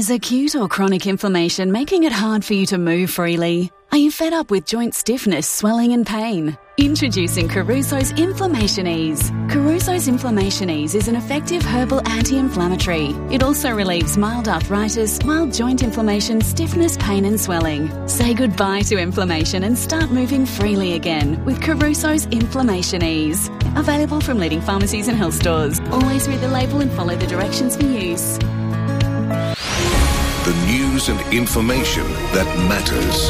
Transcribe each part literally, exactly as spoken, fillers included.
Is acute or chronic inflammation making it hard for you to move freely? Are you fed up with joint stiffness, swelling and pain? Introducing Caruso's Inflammation Ease. Caruso's Inflammation Ease is an effective herbal anti-inflammatory. It also relieves mild arthritis, mild joint inflammation, stiffness, pain and swelling. Say goodbye to inflammation and start moving freely again with Caruso's Inflammation Ease. Available from leading pharmacies and health stores. Always read the label and follow the directions for use. The news and information that matters.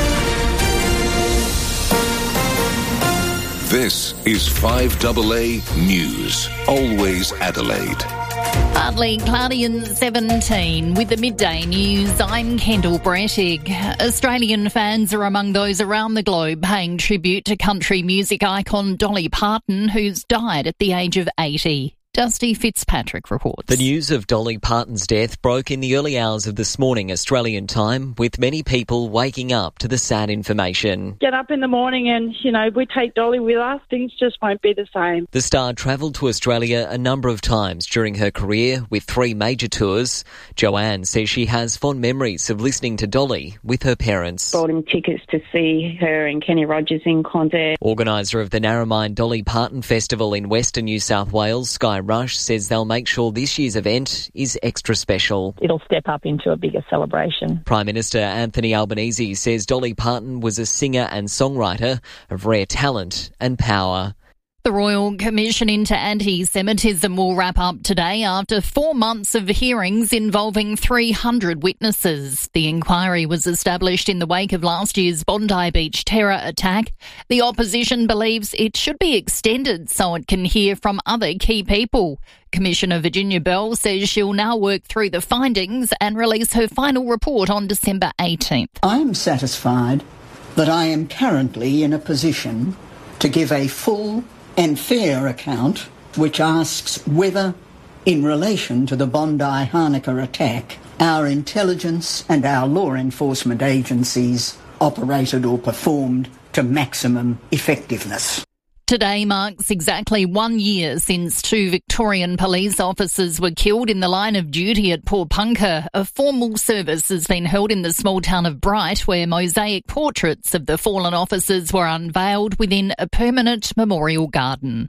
This is five A A News. Always Adelaide. Partly cloudy and seventeen. With the midday news, I'm Kendall Brettig. Australian fans are among those around the globe paying tribute to country music icon Dolly Parton, who's died at the age of eighty. Dusty Fitzpatrick reports. The news of Dolly Parton's death broke in the early hours of this morning Australian time, with many people waking up to the sad information. Get up in the morning and, you know, we take Dolly with us, things just won't be the same. The star travelled to Australia a number of times during her career with three major tours. Joanne says she has fond memories of listening to Dolly with her parents. Bought him tickets to see her and Kenny Rogers in concert. Organiser of the Narromine Dolly Parton Festival in Western New South Wales, Sky Rush, says they'll make sure this year's event is extra special. It'll step up into a bigger celebration. Prime Minister Anthony Albanese says Dolly Parton was a singer and songwriter of rare talent and power. The Royal Commission into Anti-Semitism will wrap up today after four months of hearings involving three hundred witnesses. The inquiry was established in the wake of last year's Bondi Beach terror attack. The opposition believes it should be extended so it can hear from other key people. Commissioner Virginia Bell says she'll now work through the findings and release her final report on December eighteenth. I am satisfied that I am currently in a position to give a full and fair account which asks whether, in relation to the Bondi Hanukkah attack, our intelligence and our law enforcement agencies operated or performed to maximum effectiveness. Today marks exactly one year since two Victorian police officers were killed in the line of duty at Porepunkah. A formal service has been held in the small town of Bright, where mosaic portraits of the fallen officers were unveiled within a permanent memorial garden.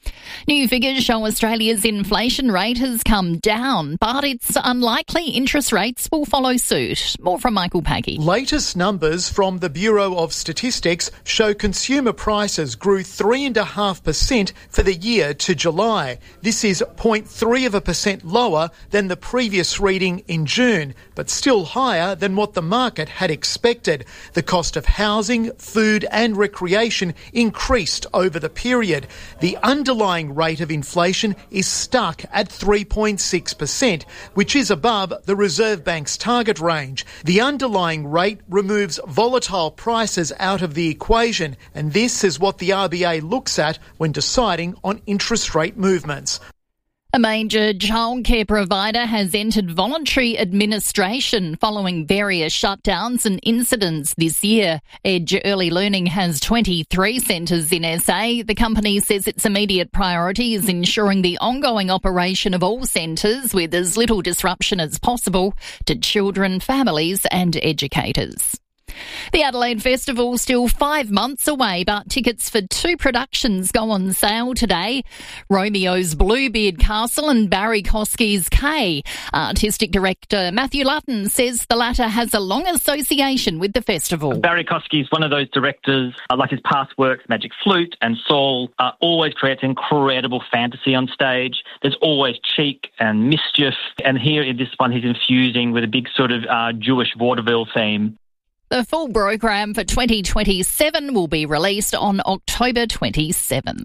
New figures show Australia's inflation rate has come down, but it's unlikely interest rates will follow suit. More from Michael Paggy. Latest numbers from the Bureau of Statistics show consumer prices grew three point five percent for the year to July. This is zero point three of a percent lower than the previous reading in June, but still higher than what the market had expected. The cost of housing, food and recreation increased over the period. The underlying rate of inflation is stuck at three point six percent, which is above the Reserve Bank's target range. The underlying rate removes volatile prices out of the equation, and this is what the R B A looks at when deciding on interest rate movements. A major childcare provider has entered voluntary administration following various shutdowns and incidents this year. Edge Early Learning has twenty-three centres in S A. The company says its immediate priority is ensuring the ongoing operation of all centres with as little disruption as possible to children, families and educators. The Adelaide Festival still five months away, but tickets for two productions go on sale today. Romeo's Bluebeard Castle and Barry Kosky's Kay. Artistic director Matthew Lutton says the latter has a long association with the festival. Barry Kosky is one of those directors, uh, like his past works, Magic Flute and Saul, uh, always creates incredible fantasy on stage. There's always cheek and mischief, and here in this one he's infusing with a big sort of uh, Jewish vaudeville theme. The full program for twenty twenty-seven will be released on October twenty-seventh.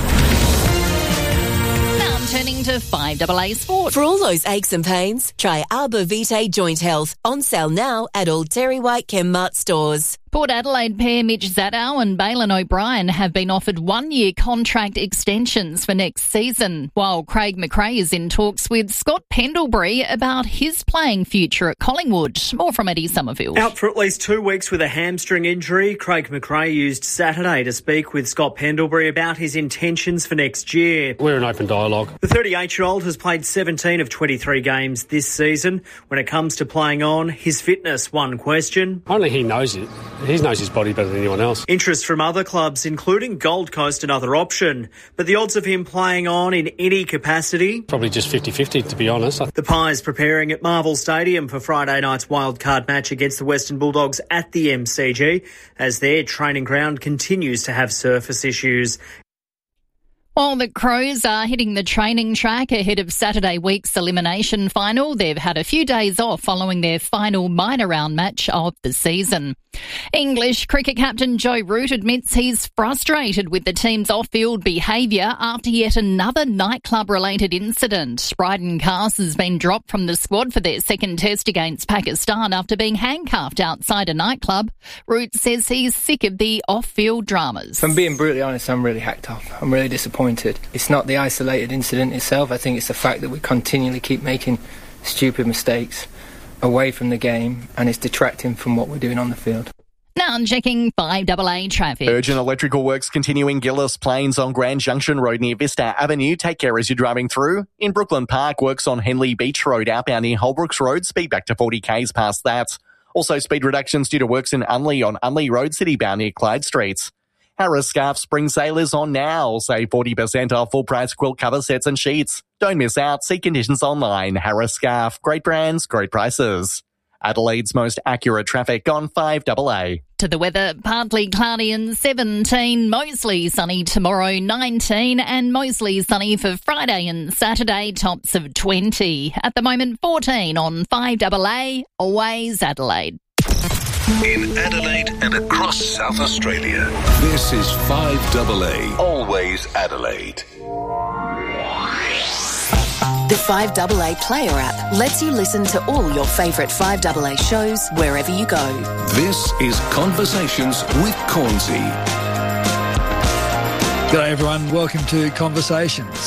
Now I'm turning to five A A Sport. For all those aches and pains, try Arbor Vitae Joint Health. On sale now at all Terry White Chemmart stores. Port Adelaide pair Mitch Zadow and Balin O'Brien have been offered one-year contract extensions for next season, while Craig McRae is in talks with Scott Pendlebury about his playing future at Collingwood. More from Eddie Somerville. Out for at least two weeks with a hamstring injury, Craig McRae used Saturday to speak with Scott Pendlebury about his intentions for next year. We're in open dialogue. The thirty-eight-year-old has played seventeen of twenty-three games this season. When it comes to playing on, his fitness, one question. Only he knows it. He knows his body better than anyone else. Interest from other clubs, including Gold Coast, another option. But the odds of him playing on in any capacity? Probably just fifty-fifty, to be honest. The Pies preparing at Marvel Stadium for Friday night's wildcard match against the Western Bulldogs at the M C G, as their training ground continues to have surface issues. While the Crows are hitting the training track ahead of Saturday week's elimination final, they've had a few days off following their final minor round match of the season. English cricket captain Joe Root admits he's frustrated with the team's off-field behaviour after yet another nightclub-related incident. Bryden Cass has been dropped from the squad for their second test against Pakistan after being handcuffed outside a nightclub. Root says he's sick of the off-field dramas. If I'm being brutally honest, I'm really hacked up. I'm really disappointed. It's not the isolated incident itself. I think it's the fact that we continually keep making stupid mistakes away from the game, and it's detracting from what we're doing on the field. Now checking five double A traffic. Urgent electrical works continuing Gillis Plains on Grand Junction Road near Vista Avenue. Take care as you're driving through. In Brooklyn Park, works on Henley Beach Road outbound near Holbrooks Road. Speed back to forty k's past that. Also speed reductions due to works in Unley on Unley Road, city bound near Clyde Streets. Harris Scarf Spring Sale is on now. Save forty percent off full price quilt cover sets and sheets. Don't miss out. See conditions online. Harris Scarf. Great brands, great prices. Adelaide's most accurate traffic on five double A. To the weather, partly cloudy and seventeen, mostly sunny tomorrow, nineteen, and mostly sunny for Friday and Saturday, tops of twenty. At the moment, fourteen on five double A, always Adelaide. In Adelaide and across South Australia, this is five double A, always Adelaide. The five double A Player app lets you listen to all your favourite five double A shows wherever you go. This is Conversations with Cornsey. G'day everyone, welcome to Conversations.